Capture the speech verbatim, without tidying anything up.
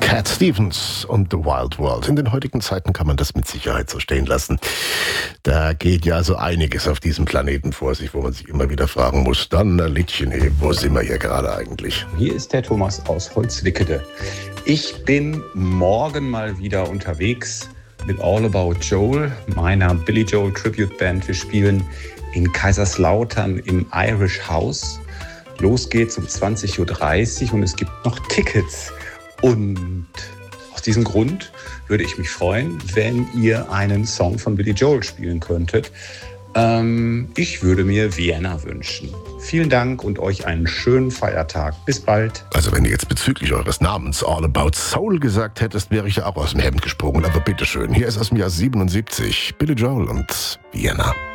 Cat Stevens und The Wild World. In den heutigen Zeiten kann man das mit Sicherheit so stehen lassen. Da geht ja so einiges auf diesem Planeten vor sich, wo man sich immer wieder fragen muss, dann Liedchen, hey, wo sind wir hier gerade eigentlich? Hier ist der Thomas aus Holzwickede. Ich bin morgen mal wieder unterwegs mit All About Joel, meiner Billy Joel Tribute Band. Wir spielen in Kaiserslautern im Irish House. Los geht's um zwanzig Uhr dreißig und es gibt noch Tickets. Und aus diesem Grund würde ich mich freuen, wenn ihr einen Song von Billy Joel spielen könntet. Ähm, ich würde mir Vienna wünschen. Vielen Dank und euch einen schönen Feiertag. Bis bald. Also wenn du jetzt bezüglich eures Namens All About Soul gesagt hättest, wäre ich ja auch aus dem Hemd gesprungen. Aber bitteschön, hier ist aus dem Jahr siebenundsiebzig Billy Joel und Vienna.